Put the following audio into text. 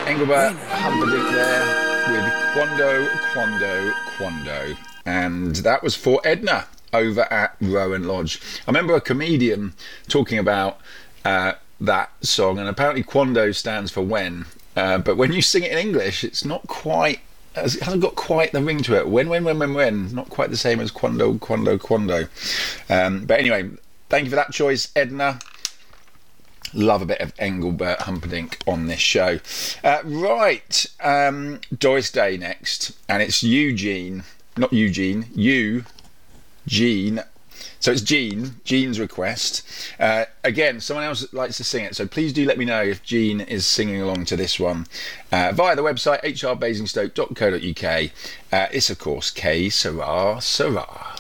Engelbert Humperdinck there with Quando. And that was for Edna over at Rowan Lodge. I remember a comedian talking about that song, and apparently Quando stands for when. But when you sing it in English, it's not quite, it hasn't got quite the ring to it. When. Not quite the same as Quando. But anyway, thank you for that choice, Edna. Love a bit of Engelbert Humperdinck on this show. Right, Doris Day next, and it's Eugene. So it's Jean's request. Again, someone else likes to sing it, so please do let me know if Jean is singing along to this one via the website hrbasingstoke.co.uk. It's of course K Sarah Sarah.